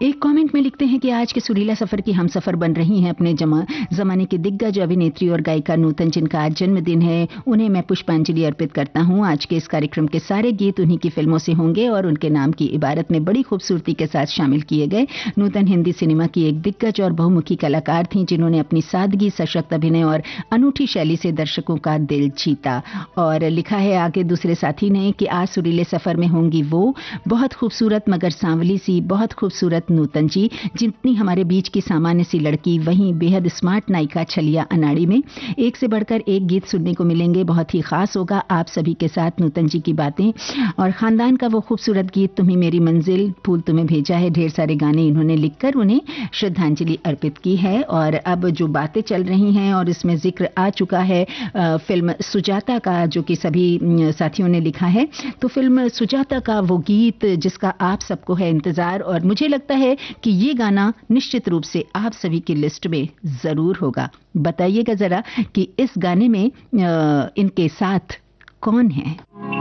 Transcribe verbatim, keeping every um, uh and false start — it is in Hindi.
एक कमेंट में लिखते हैं कि आज के सुरीला सफर की हम सफर बन रही हैं अपने जमा जमाने की दिग्गज अभिनेत्री और गायिका नूतन, जिनका आज जन्मदिन है। उन्हें मैं पुष्पांजलि अर्पित करता हूं। आज के इस कार्यक्रम के सारे गीत उन्हीं की फिल्मों से होंगे और उनके नाम की इबारत में बड़ी खूबसूरती के साथ शामिल किए गए। नूतन हिंदी सिनेमा की एक दिग्गज और बहुमुखी कलाकार थी, जिन्होंने अपनी सादगी, सशक्त अभिनय और अनूठी शैली से दर्शकों का दिल जीता। और लिखा है आगे दूसरे साथी ने कि आज सुरीले सफर में होंगी वो बहुत खूबसूरत मगर सांवली सी, बहुत खूबसूरत नूतन जी, जितनी हमारे बीच की सामान्य सी लड़की, वहीं बेहद स्मार्ट नायिका छलिया अनाड़ी में। एक से बढ़कर एक गीत सुनने को मिलेंगे, बहुत ही खास होगा आप सभी के साथ नूतन जी की बातें और खानदान का वो खूबसूरत गीत तुम्ही मेरी मंजिल, फूल तुम्हें भेजा है। ढेर सारे गाने इन्होंने लिखकर उन्हें श्रद्धांजलि अर्पित की है। और अब जो बातें चल रही हैं और इसमें जिक्र आ चुका है फिल्म सुजाता का, जो कि सभी साथियों ने लिखा है, तो फिल्म सुजाता का वो गीत जिसका आप सबको है इंतजार, और मुझे लगता है कि ये गाना निश्चित रूप से आप सभी की लिस्ट में जरूर होगा। बताइएगा जरा कि इस गाने में इनके साथ कौन है।